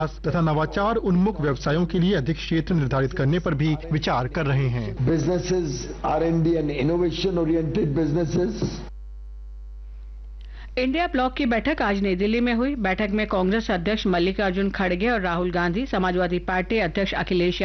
तथा नवाचार उन्मुख व्यवसायों के लिए अधिक क्षेत्र निर्धारित करने पर भी विचार कर रहे हैं। Businesses, R&D and innovation oriented businesses. India block की बैठक आज नई दिल्ली में हुई। बैठक में कांग्रेस अध्यक्ष मल्लिकार्जुन खड़गे और राहुल गांधी, समाजवादी पार्टी अध्यक्ष अखिलेश